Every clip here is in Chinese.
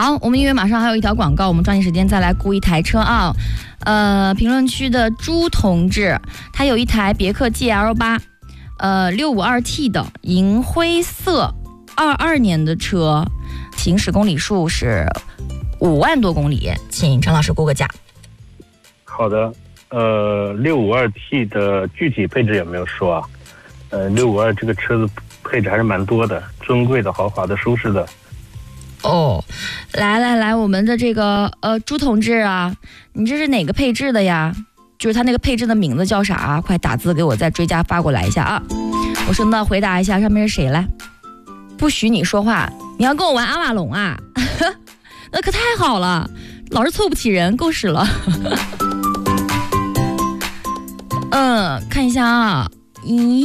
好，我们因为马上还有一条广告，我们抓紧时间再来估一台车啊。评论区的朱同志，他有一台别克 GL8， 652T 的银灰色，22年的车，行驶公里数是5万多公里，请陈老师估个价。 好的，652T 的具体配置有没有说啊？652这个车子配置还是蛮多的，尊贵的、豪华的、舒适的。 哦，来，我们的这个朱同志啊，你这是哪个配置的呀？就是他那个配置的名字叫啥啊？快打字给我再追加发过来一下啊！我说那回答一下，上面是谁来？不许你说话，你要跟我玩阿瓦隆啊？那可太好了，老是凑不齐人，够使了。看一下啊，咦，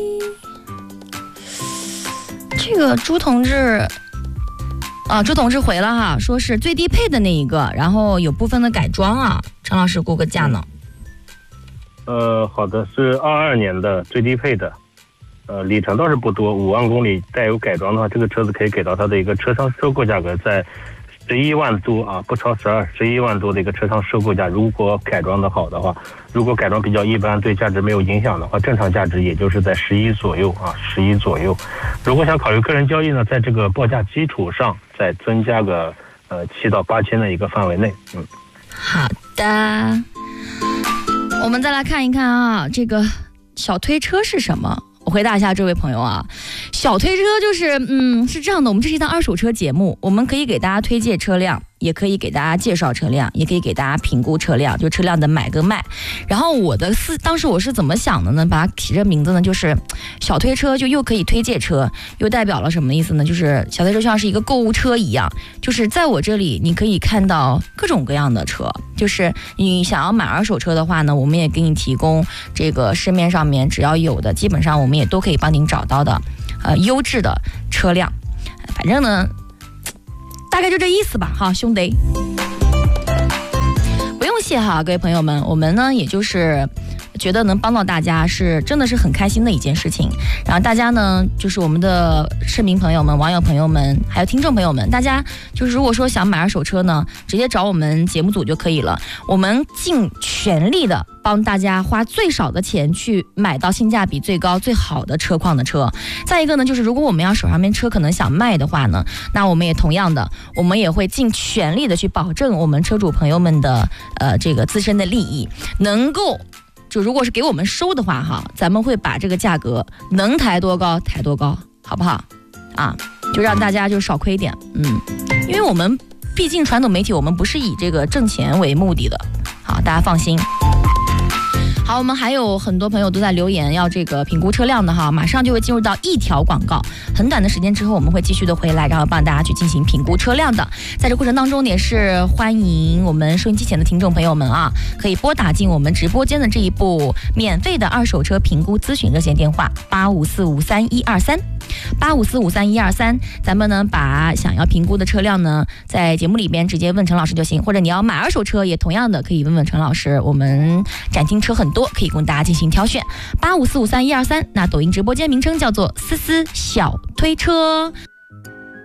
这个朱同志。朱同志回了哈，说是最低配的那一个，然后有部分的改装啊。陈老师估个价呢？ 好的，是22年的最低配的，里程倒是不多，5万公里，带有改装的话，这个车子可以给到它的一个车商收购价格在11万多啊，不超11万多的一个车商收购价。如果改装的好的话，如果改装比较一般，对价值没有影响的话，正常价值也就是在11左右啊，11左右。如果想考虑个人交易呢，在这个报价基础上再增加个7到8千的一个范围内。 好的，我们再来看一看啊，这个小推车是什么？我回答一下这位朋友啊，小推车就是是这样的，我们这是一档二手车节目，我们可以给大家推荐车辆，也可以给大家介绍车辆，也可以给大家评估车辆，就车辆的买跟卖。然后当时我是怎么想的呢？把它起这名字呢，就是小推车，就又可以推荐车，又代表了什么意思呢？就是小推车像是一个购物车一样，就是在我这里你可以看到各种各样的车，就是你想要买二手车的话呢，我们也给你提供这个市面上面只要有的，基本上我们也都可以帮您找到的优质的车辆。反正呢大概就这意思吧哈，兄弟不用谢哈，各位朋友们，我们呢也就是觉得能帮到大家是真的是很开心的一件事情。然后大家呢，就是我们的市民朋友们、网友朋友们还有听众朋友们，大家就是如果说想买二手车呢，直接找我们节目组就可以了，我们尽全力的帮大家花最少的钱去买到性价比最高最好的车况的车。再一个呢，就是如果我们要手上面车可能想卖的话呢，那我们也同样的，我们也会尽全力的去保证我们车主朋友们的这个自身的利益，能够就如果是给我们收的话哈，咱们会把这个价格能抬多高抬多高，好不好啊？就让大家就少亏点，因为我们毕竟传统媒体，我们不是以这个挣钱为目的的，好，大家放心。好，我们还有很多朋友都在留言要这个评估车辆的哈，马上就会进入到一条广告，很短的时间之后我们会继续的回来，然后帮大家去进行评估车辆的。在这过程当中也是欢迎我们收音机前的听众朋友们啊，可以拨打进我们直播间的这一部免费的二手车评估咨询热线电话85453123，85453123，咱们呢把想要评估的车辆呢在节目里边直接问陈老师就行，或者你要买二手车也同样的可以问问陈老师，我们展厅车很多，可以供大家进行挑选。85453123，那抖音直播间名称叫做思思小推车。